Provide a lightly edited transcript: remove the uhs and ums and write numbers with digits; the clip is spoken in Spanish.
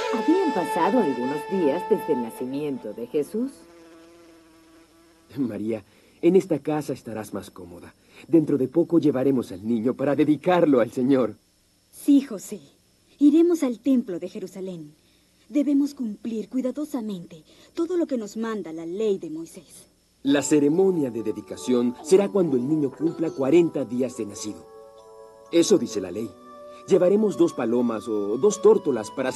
Habían pasado algunos días desde el nacimiento de Jesús. María, en esta casa estarás más cómoda. Dentro de poco llevaremos al niño para dedicarlo al Señor. Sí, José. Iremos al templo de Jerusalén. Debemos cumplir cuidadosamente todo lo que nos manda la ley de Moisés. La ceremonia de dedicación será cuando el niño cumpla 40 días de nacido. Eso dice la ley. Llevaremos 2 palomas o 2 tórtolas para